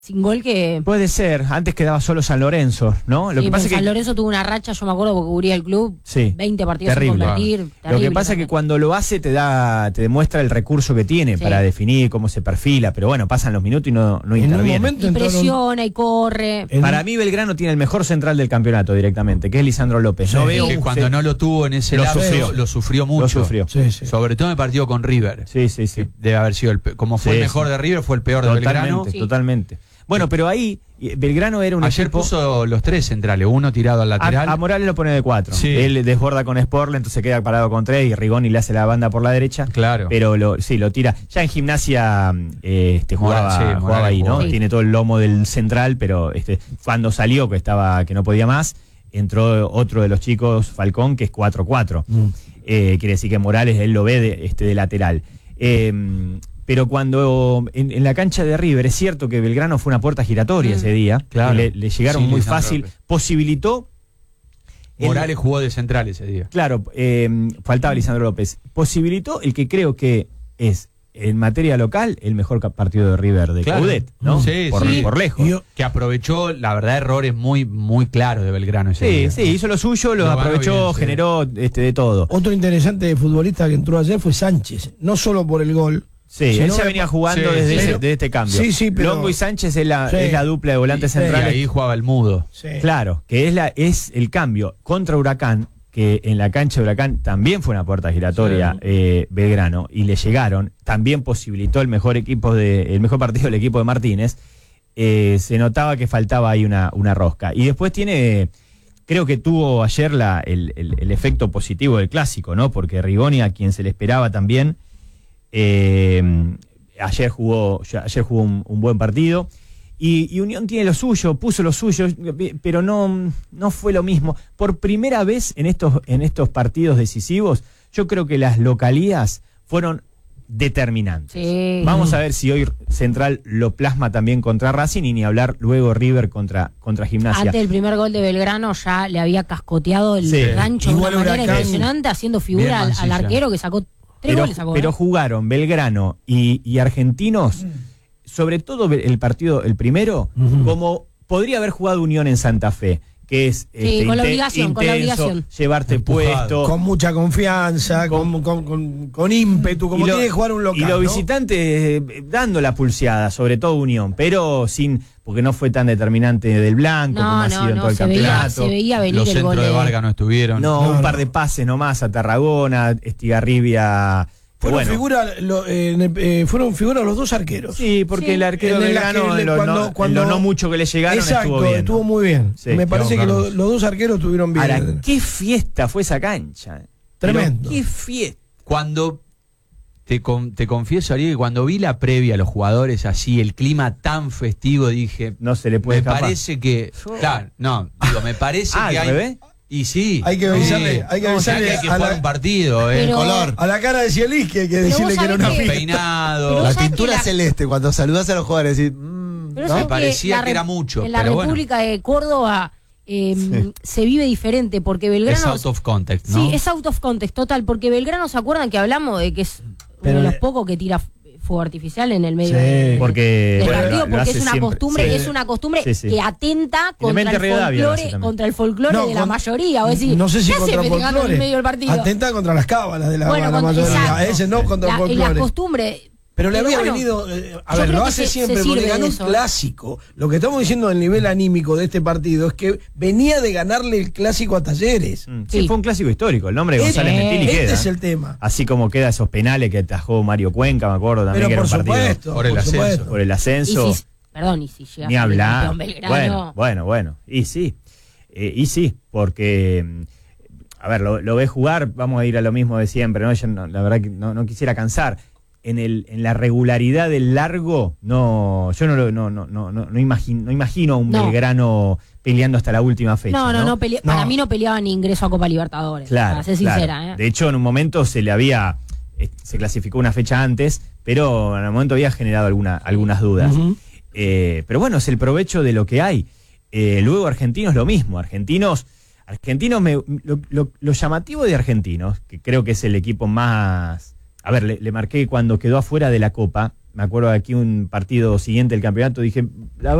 Sin gol que... Puede ser, antes quedaba solo San Lorenzo, ¿no? Lo que pasa es que San Lorenzo tuvo una racha, yo me acuerdo porque cubría el club, 20 partidos sin convertir. Lo que pasa es que cuando lo hace te demuestra el recurso que tiene para definir cómo se perfila, pero bueno, pasan los minutos y no interviene. Y presiona y corre. Para mí Belgrano tiene el mejor central del campeonato directamente, que es Lisandro López. No veo que cuando no lo tuvo en ese lado lo sufrió mucho. Sí. Sobre todo en el partido con River. Sí. Debe haber sido como fue el mejor de River, fue el peor de Belgrano. Totalmente. Bueno, pero ahí Belgrano era un Ayer equipo... puso los tres centrales, uno tirado al lateral. A Morales lo pone de 4. Sí. Él desborda con Sporle, entonces queda parado con 3 y Rigoni le hace la banda por la derecha. Claro. Pero lo tira. Ya en Gimnasia jugaba ahí, ¿no? Sí. Tiene todo el lomo del central, pero cuando salió, que no podía más, entró otro de los chicos, Falcón, que es 4-4. Quiere decir que Morales él lo ve de lateral. Pero cuando en la cancha de River, es cierto que Belgrano fue una puerta giratoria ese día, claro. le llegaron muy fácil, posibilitó... Morales jugó de central ese día. Claro, faltaba Lisandro López. Posibilitó el que creo que es, en materia local, el mejor partido de River de Coudet, ¿no? Sí, por lejos. Que aprovechó, la verdad, errores muy, muy claros de Belgrano ese día. Sí, hizo lo suyo, lo aprovechó, bien, generó de todo. Otro interesante futbolista que entró ayer fue Sánchez, no solo por el gol. Sí, él ya venía jugando desde este cambio. Pero Longo y Sánchez es la dupla de volantes centrales. Y ahí jugaba el Mudo. Sí. Claro, que es el cambio contra Huracán, que en la cancha de Huracán también fue una puerta giratoria Belgrano, y le llegaron, también posibilitó el mejor partido del equipo de Martínez. Se notaba que faltaba ahí una rosca. Y después creo que tuvo ayer el efecto positivo del clásico, ¿no? Porque Rigoni, a quien se le esperaba también, ayer jugó un buen partido y Unión tiene lo suyo, puso lo suyo, pero no fue lo mismo. Por primera vez en estos partidos decisivos, yo creo que las localías fueron determinantes. Sí. Vamos a ver si hoy Central lo plasma también contra Racing, y ni hablar luego River contra Gimnasia. Antes del primer gol de Belgrano ya le había cascoteado el gancho de una manera impresionante, haciendo figura al arquero que sacó. Pero jugaron Belgrano y Argentinos, sobre todo el primero, como podría haber jugado Unión en Santa Fe, que es con la obligación, llevarte puesto, con mucha confianza, con ímpetu, como tiene que jugar un local. Y los visitantes dando la pulseada, sobre todo Unión, pero porque no fue tan determinante del blanco como ha sido en todo el campeonato. Se veía venir los el gol centros de Vargas no estuvieron. Un par de pases nomás a Tarragona, Estigarribia. Fueron figuras los dos arqueros. Sí, porque el arquero de Belgrano, cuando no mucho que le llegaron, estuvo muy bien. Sí, me parece que los dos arqueros estuvieron bien. Ahora, qué fiesta fue esa cancha. Tremendo. Qué fiesta. Cuando te confieso, Ariel, que cuando vi la previa a los jugadores así, el clima tan festivo, dije, no se le puede escapar. Me parece que, me parece que hay... ¿Revés? Y sí. Hay que avisarle, hay que jugar un partido, pero, color. A la cara de Cielis que hay que decirle que era una fiesta. Peinado. La pintura celeste, cuando saludás a los jugadores, decís, me parecía que era mucho. En la República de Córdoba se vive diferente, porque Belgrano... Es out of context, ¿no? Sí, es out of context, total, porque Belgrano, ¿se acuerdan que hablamos de que es uno de los pocos que tira fuego artificial en el medio del partido? Porque es una costumbre que atenta contra el folclore de la mayoría. No sé si contra el folclore, en medio del partido? Atenta contra las cábalas de la mayoría. Exacto. Ese no contra el folclore. La costumbre... Pero le había venido, lo hace siempre, porque ganó un clásico. Lo que estamos diciendo del nivel anímico de este partido es que venía de ganarle el clásico a Talleres. Sí, fue un clásico histórico. El nombre de González Mentili queda. Este es el tema. Así como queda esos penales que atajó Mario Cuenca, me acuerdo también. Pero que era un partido por el ascenso. Y si llega ni hablar. Bueno. Y sí, porque... A ver, lo ves jugar, vamos a ir a lo mismo de siempre, ¿no? Yo la verdad que no quisiera cansar. En la regularidad del largo, yo no imagino a un Belgrano peleando hasta la última fecha. Para mí no peleaba ni ingreso a Copa Libertadores, para ser sincera. De hecho, en un momento se clasificó una fecha antes, pero en el momento había generado algunas dudas. Pero bueno, es el provecho de lo que hay. Luego Argentinos lo mismo. Argentinos, lo llamativo de Argentinos, que creo que es el equipo más... A ver, le marqué cuando quedó afuera de la Copa, me acuerdo de aquí un partido siguiente del campeonato, dije, la